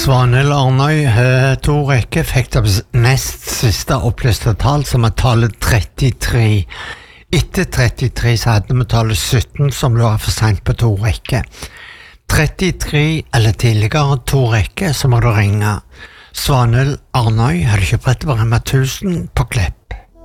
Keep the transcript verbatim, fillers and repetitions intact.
Svanhild Arnøy, eh, to rekker fikk det nest siste opplyste tall, som er tallet trettitre. Etter trettitre så hadde vi tallet sytten, som lå for sent på to rekker. trettitre eller tidligere to rekker, så må du ringe. Svanhild Arnøy, har du ikke bedt på Rema tusen på Klepp.